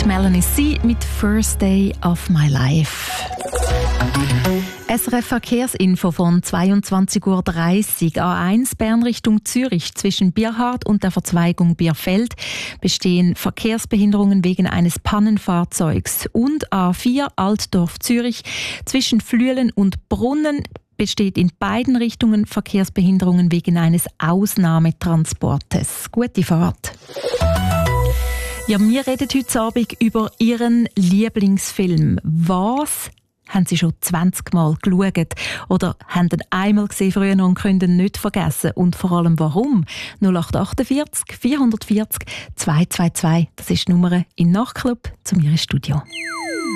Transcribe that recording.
Melanie C. mit «First Day of My Life». SRF Verkehrsinfo von 22:30 Uhr. A1 Bern Richtung Zürich zwischen Bierhard und der Verzweigung Bierfeld bestehen Verkehrsbehinderungen wegen eines Pannenfahrzeugs. Und A4 Altdorf Zürich zwischen Flüelen und Brunnen besteht in beiden Richtungen Verkehrsbehinderungen wegen eines Ausnahmetransportes. Gute Fahrt. Ja, wir reden heute Abend über Ihren Lieblingsfilm. Was haben Sie schon 20 Mal geschaut? Oder haben ihn einmal gesehen früher und können ihn nicht vergessen? Und vor allem warum? 0848 440 222, das ist die Nummer im Nachtclub zu mir im Studio.